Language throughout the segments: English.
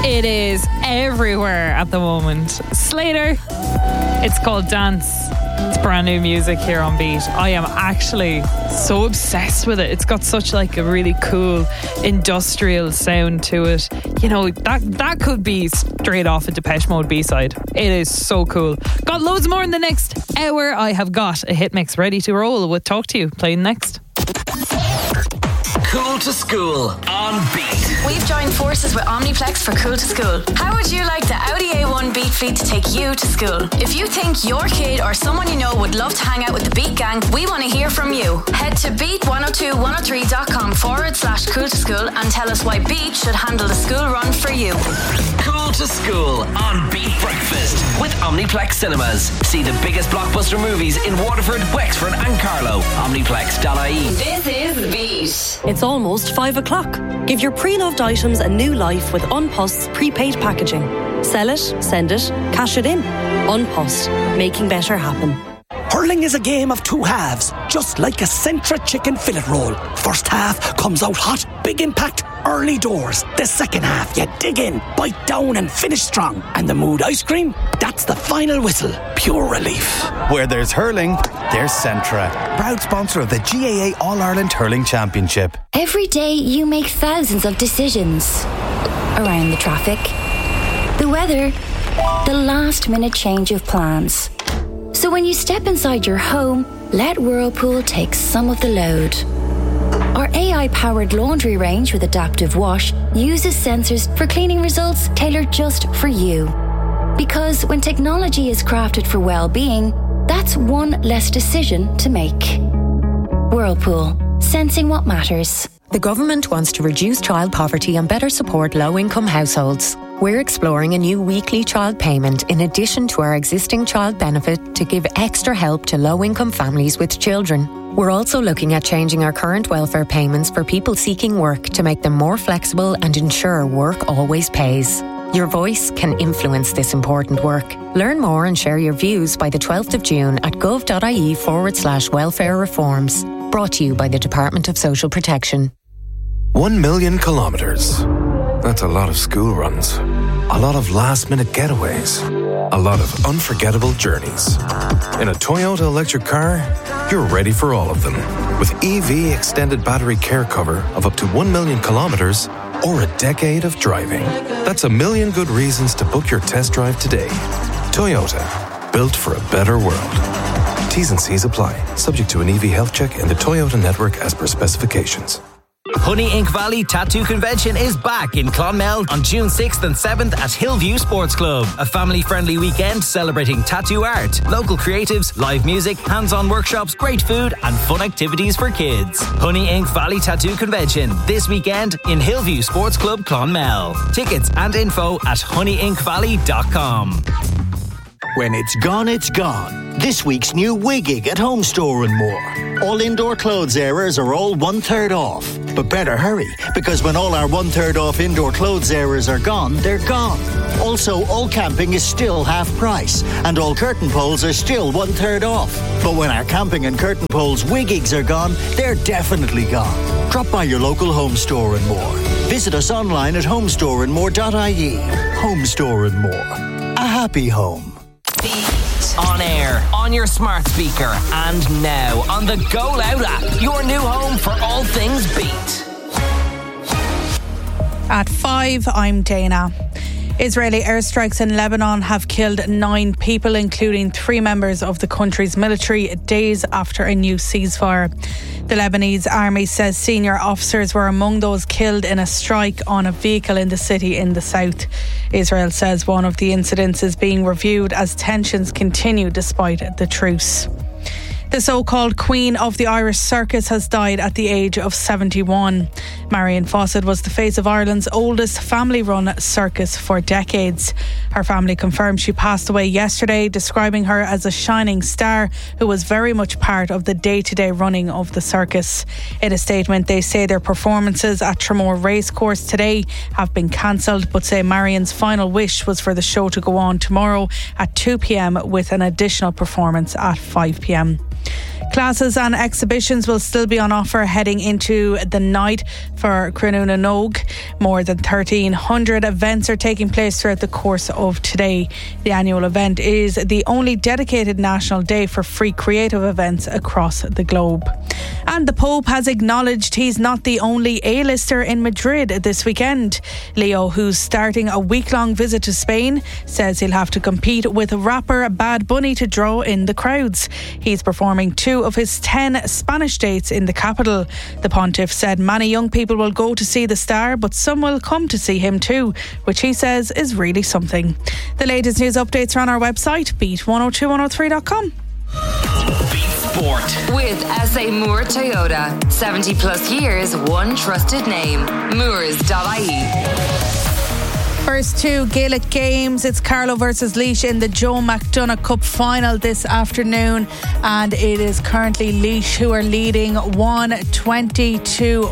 It is everywhere at the moment. Slater, it's called Dance. It's brand new music here on Beat. I am actually so obsessed with it. It's got such like a really cool industrial sound to it. You know, that could be straight off a Depeche Mode B-side. It is so cool. Got loads more in the next hour. I have got a hit mix ready to roll with Talk To You playing next. Cool to School on Beat. We've joined forces with Omniplex for Cool to School. How would you like the Audi A1 Beat fleet to take you to school? If you think your kid or someone you know would love to hang out with the Beat gang, we want to hear from you. Head to beat102103.com/cool to school and tell us why Beat should handle the school run for you. Cool to School on Beat Breakfast with Omniplex Cinemas. See the biggest blockbuster movies in Waterford, Wexford and Carlow. Omniplex.ie. This is Beat. It's almost 5 o'clock. Give your pre-loved items a new life with Unpost's prepaid packaging. Sell it, send it, cash it in. Unpost, making better happen. Hurling is a game of two halves, just like a Centra chicken fillet roll. First half comes out hot, big impact, early doors. The second half, you dig in, bite down and finish strong. And the Mood ice cream, that's the final whistle, pure relief. Where there's hurling, there's Centra, proud sponsor of the GAA All-Ireland Hurling Championship. Every day you make thousands of decisions around the traffic, the weather, the last-minute change of plans. So when you step inside your home, let Whirlpool take some of the load. Our AI-powered laundry range with Adaptive Wash uses sensors for cleaning results tailored just for you. Because when technology is crafted for well-being, that's one less decision to make. Whirlpool, sensing what matters. The government wants to reduce child poverty and better support low-income households. We're exploring a new weekly child payment in addition to our existing child benefit to give extra help to low-income families with children. We're also looking at changing our current welfare payments for people seeking work to make them more flexible and ensure work always pays. Your voice can influence this important work. Learn more and share your views by the 12th of June at gov.ie/welfare reforms. Brought to you by the Department of Social Protection. 1 million kilometres. That's a lot of school runs. A lot of last-minute getaways. A lot of unforgettable journeys. In a Toyota electric car, you're ready for all of them. With EV extended battery care cover of up to 1 million kilometres or a decade of driving. That's a million good reasons to book your test drive today. Toyota, built for a better world. T's and C's apply, subject to an EV health check in the Toyota network as per specifications. Honey Ink Valley Tattoo Convention is back in Clonmel on June 6th and 7th at Hillview Sports Club. A family-friendly weekend celebrating tattoo art, local creatives, live music, hands-on workshops, great food and fun activities for kids. Honey Ink Valley Tattoo Convention this weekend in Hillview Sports Club Clonmel. Tickets and info at honeyinkvalley.com. When it's gone, it's gone. This week's new Wiggig at Home Store and More. All indoor clothes areas are all 1/3 off. But better hurry, because when all our 1/3 off indoor clothes areas are gone, they're gone. Also, all camping is still half price, and all curtain poles are still 1/3 off. But when our camping and curtain poles Wiggigs are gone, they're definitely gone. Drop by your local Home Store and More. Visit us online at homestoreandmore.ie. Home Store and More. A happy home. On air, on your smart speaker, and now on the Go Loud app, your new home for all things Beat. At 5, I'm Dana. Israeli airstrikes in Lebanon have killed 9 people, including 3 members of the country's military, days after a new ceasefire. The Lebanese army says senior officers were among those killed in a strike on a vehicle in the city in the south. Israel says one of the incidents is being reviewed as tensions continue despite the truce. The so-called Queen of the Irish Circus has died at the age of 71. Marion Fawcett was the face of Ireland's oldest family-run circus for decades. Her family confirmed she passed away yesterday, describing her as a shining star who was very much part of the day-to-day running of the circus. In a statement, they say their performances at Tramore Racecourse today have been cancelled, but say Marion's final wish was for the show to go on tomorrow at 2 p.m. with an additional performance at 5 p.m. Classes and exhibitions will still be on offer heading into the night for Cranuna Nog. More than 1,300 events are taking place throughout the course of today. The annual event is the only dedicated national day for free creative events across the globe. And the Pope has acknowledged he's not the only A-lister in Madrid this weekend. Leo, who's starting a week-long visit to Spain, says he'll have to compete with rapper Bad Bunny to draw in the crowds. He's performing 2 of his 10 Spanish dates in the capital. The Pontiff said many young people will go to see the star, but some will come to see him too, which he says is really something. The latest news updates are on our website, beat102103.com. Beat Sport with SA Moore Toyota. 70 plus years, one trusted name. Moores.ie. First 2 Gaelic games. It's Carlow versus Laois in the Joe McDonagh Cup final this afternoon, and it is currently Laois who are leading 1-20 to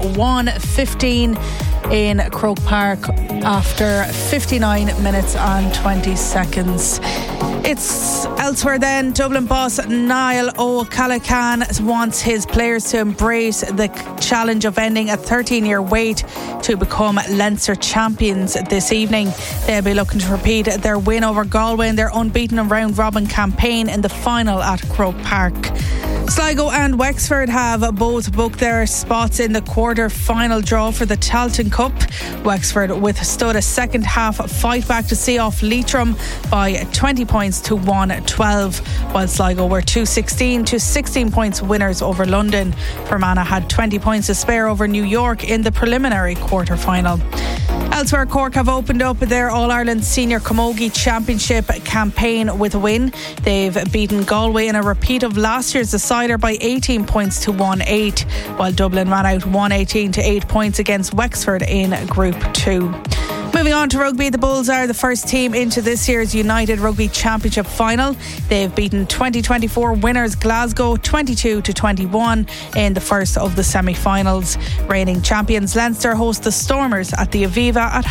1-15 in Croke Park after 59 minutes and 20 seconds. It's elsewhere then. Dublin boss Niall O'Callaghan wants his players to embrace the challenge of ending a 13-year wait to become Leinster champions this evening. They'll be looking to repeat their win over Galway in their unbeaten round-robin campaign in the final at Croke Park. Sligo and Wexford have both booked their spots in the quarter-final draw for the Tailteann Cup. Wexford withstood a second-half fight back to see off Leitrim by 20 points to 1-12, while Sligo were 2-16 to 16 points winners over London. Fermanagh had 20 points to spare over New York in the preliminary quarter-final. Elsewhere, Cork have opened up their All-Ireland Senior Camogie Championship campaign with a win. They've beaten Galway in a repeat of last year's decider by 18 points to 1-8, while Dublin ran out 118 to 8 points against Wexford in Group 2. Moving on to rugby, the Bulls are the first team into this year's United Rugby Championship final. They've beaten 2024 winners Glasgow 22 to 21 in the first of the semi-finals. Reigning champions Leinster host the Stormers at the Aviva at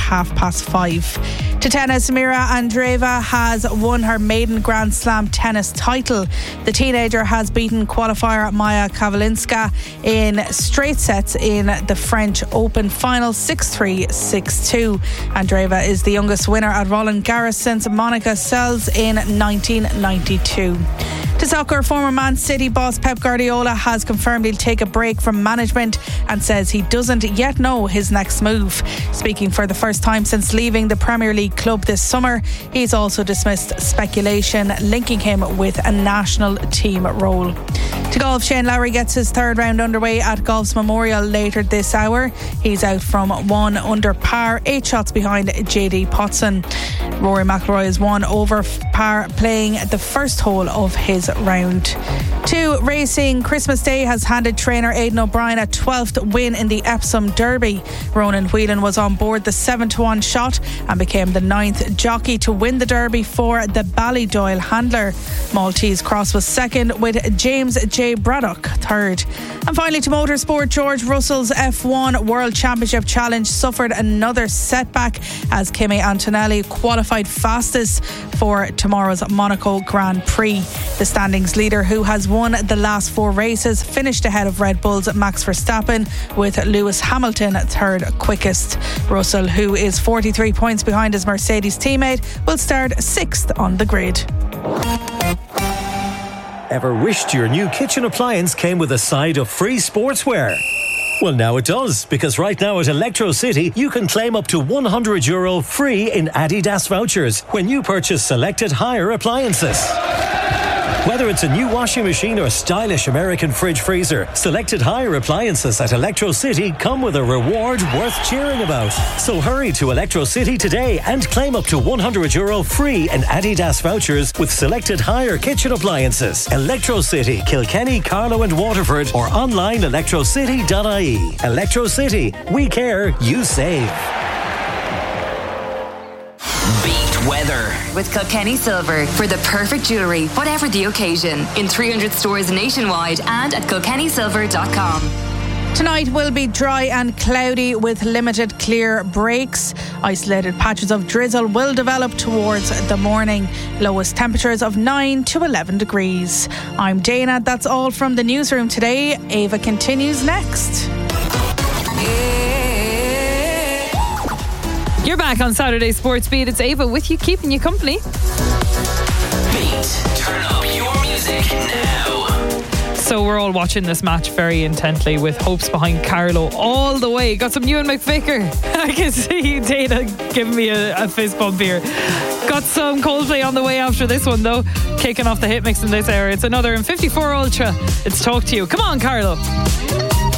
5:30. To tennis, Mira Andreeva has won her maiden Grand Slam tennis title. The teenager has beaten qualifier Maya Kavelinska in straight sets in the French Open final 6-3, 6-2. Andreeva is the youngest winner at Roland Garros since Monica Seles in 1992. To soccer, former Man City boss Pep Guardiola has confirmed he'll take a break from management and says he doesn't yet know his next move. Speaking for the first time since leaving the Premier League club this summer, he's also dismissed speculation linking him with a national team role. To golf, Shane Lowry gets his third round underway at Golf's Memorial later this hour. He's out from 1 under par, 8 shots behind JD Potson. Rory McIlroy is 1 over par, playing the first hole of his round. To racing, Christmas Day has handed trainer Aidan O'Brien a 12th win in the Epsom Derby. Ronan Whelan was on board the 7-1 shot and became the 9th jockey to win the Derby for the Ballydoyle handler. Maltese Cross was second, with James J. Braddock third. And finally to motorsport, George Russell's F1 World Championship Challenge suffered another setback as Kimi Antonelli qualified fastest for tomorrow's Monaco Grand Prix. The standings leader, who has won the last 4 races, finished ahead of Red Bull's Max Verstappen, with Lewis Hamilton third quickest. Russell, who is 43 points behind his Mercedes teammate, will start 6th on the grid. Ever wished your new kitchen appliance came with a side of free sportswear? Well, now it does, because right now at Electro City you can claim up to €100 free in Adidas vouchers when you purchase selected hire appliances. Whether it's a new washing machine or stylish American fridge freezer, selected hire appliances at Electro City come with a reward worth cheering about. So hurry to Electro City today and claim up to €100 free in Adidas vouchers with selected hire kitchen appliances. Electro City, Kilkenny, Carlow and Waterford, or online electrocity.ie. Electro City, we care, you save. Weather with Kilkenny Silver for the perfect jewellery, whatever the occasion, in 300 stores nationwide and at kilkennysilver.com. Tonight will be dry and cloudy with limited clear breaks. Isolated patches of drizzle will develop towards the morning. Lowest temperatures of 9 to 11 degrees. I'm Dana. That's all from the newsroom today. Ava continues next. You're back on Saturday Sports Beat. It's Ava with you, keeping you company. Beat, turn up your music now. So we're all watching this match very intently with hopes behind Carlo all the way. Got some Ewan McVicker. I can see Dana giving me a fist bump here. Got some Coldplay on the way after this one though. Kicking off the hit mix in this hour. It's another in 54 Ultra. It's Talk to You. Come on, Carlo.